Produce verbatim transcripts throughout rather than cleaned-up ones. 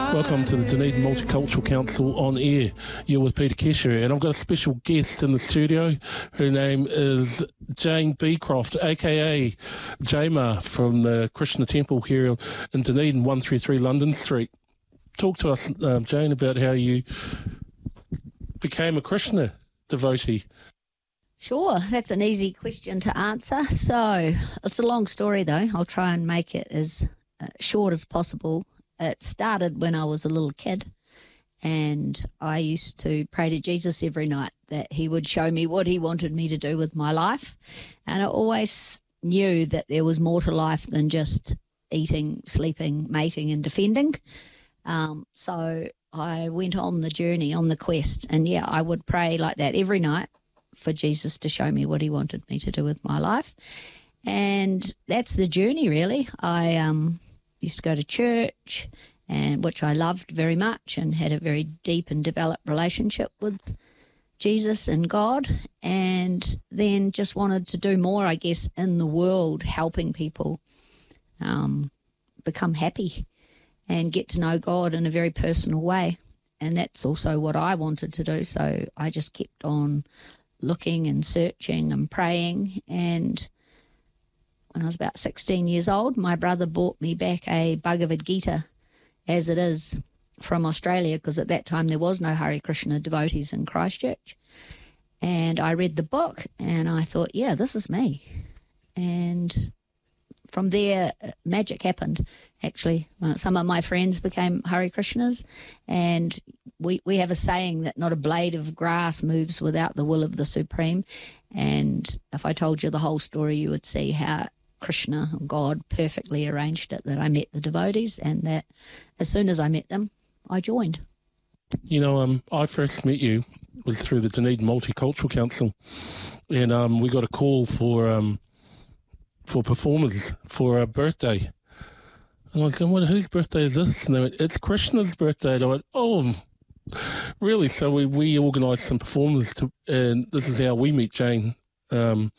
Welcome to the Dunedin Multicultural Council on air. You're with Peter Kesher, and I've got a special guest in the studio. Her name is Jane Beecroft, aka Jama, from the Krishna Temple here in Dunedin, one thirty-three London Street. Talk to us, uh, Jane, about how you became a Krishna devotee. Sure, that's an easy question to answer. So it's a long story, though. I'll try and make it as uh, short as possible. It started when I was a little kid, and I used to pray to Jesus every night that he would show me what he wanted me to do with my life. And I always knew that there was more to life than just eating, sleeping, mating and defending. Um, so I went on the journey, on the quest, and yeah, I would pray like that every night for Jesus to show me what he wanted me to do with my life. And that's the journey, really. I um, used to go to church, and which I loved very much, and had a very deep and developed relationship with Jesus and God, and then just wanted to do more, I guess, in the world, helping people um, become happy and get to know God in a very personal way. And that's also what I wanted to do. So I just kept on looking and searching and praying. And when I was about sixteen years old, my brother bought me back a Bhagavad Gita as it is from Australia, because at that time there was no Hare Krishna devotees in Christchurch. And I read the book and I thought, yeah, this is me. And from there, magic happened, actually. Some of my friends became Hare Krishnas, and we, we have a saying that not a blade of grass moves without the will of the Supreme. And if I told you the whole story, you would see how Krishna, God, perfectly arranged it, that I met the devotees, and that as soon as I met them, I joined. You know, um, I first met you was through the Dunedin Multicultural Council, and um, we got a call for... Um, for performers for a birthday. And I was going, well, whose birthday is this? And they went, it's Krishna's birthday. And I went, oh, really? So we, we organised some performers, to, and this is how we met Jane. Um,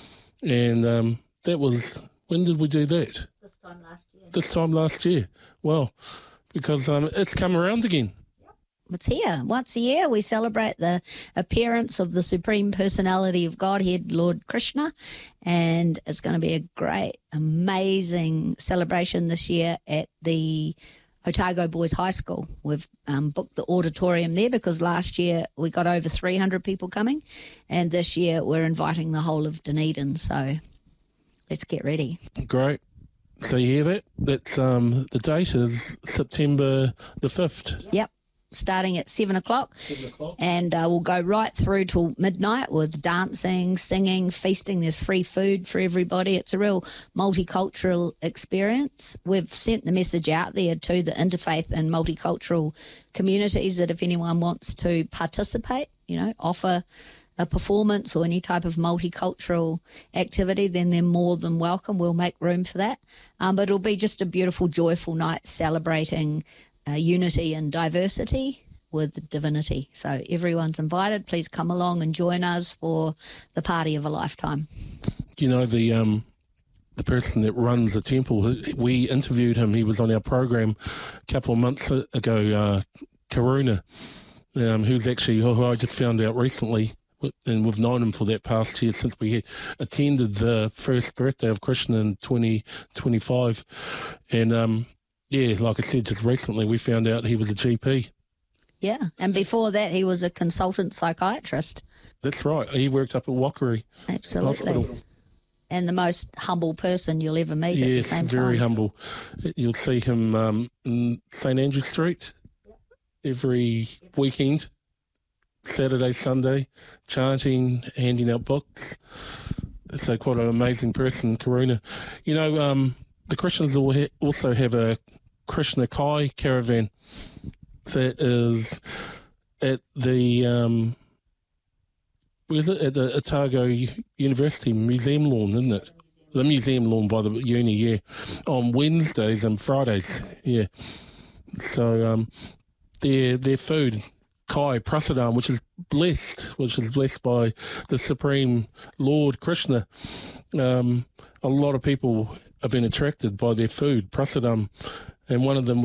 and um, that was, when did we do that? This time last year. This time last year. Well, because um, it's come around again. It's here. Once a year we celebrate the appearance of the Supreme Personality of Godhead, Lord Krishna, and it's going to be a great, amazing celebration this year at the Otago Boys High School. We've um, booked the auditorium there because last year we got over three hundred people coming, and this year we're inviting the whole of Dunedin, so let's get ready. Great. So you hear that? That's um, the date is September the fifth. Yep. Starting at seven o'clock, seven o'clock. And uh, we'll go right through till midnight with dancing, singing, feasting. There's free food for everybody. It's a real multicultural experience. We've sent the message out there to the interfaith and multicultural communities that if anyone wants to participate, you know, offer a performance or any type of multicultural activity, then they're more than welcome. We'll make room for that. Um, but it'll be just a beautiful, joyful night celebrating Uh, unity and diversity with divinity. So everyone's invited. Please come along and join us for the party of a lifetime. You know, the um, the person that runs the temple, we interviewed him. He was on our program a couple of months ago, uh, Karuna, um, who's actually, who I just found out recently, and we've known him for that past year since we attended the first birthday of Krishna in twenty twenty-five. And, um, yeah, like I said, just recently we found out he was a G P. Yeah, and before that he was a consultant psychiatrist. That's right. He worked up at Wakari Absolutely. Hospital. And the most humble person you'll ever meet yes, at the same time. Yes, very humble. You'll see him um, in St Andrew Street every weekend, Saturday, Sunday, chanting, handing out books. So quite an amazing person, Karuna. You know, um, the Christians also have a Krishna Kai caravan that is at the um, where is it? At the Otago University Museum lawn, isn't it? The museum lawn by the uni, yeah. On Wednesdays and Fridays, yeah. So um, their their food, Kai Prasadam, which is blessed, which is blessed by the Supreme Lord Krishna. Um, a lot of people have been attracted by their food, prasadam, and one of them